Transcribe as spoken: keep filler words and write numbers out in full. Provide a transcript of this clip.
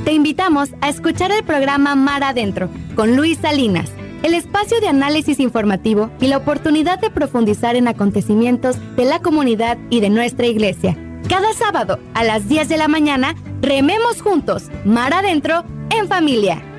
Te invitamos a escuchar el programa Mar Adentro con Luis Salinas, el espacio de análisis informativo y la oportunidad de profundizar en acontecimientos de la comunidad y de nuestra iglesia. Cada sábado a las diez de la mañana, rememos juntos, Mar Adentro, en familia.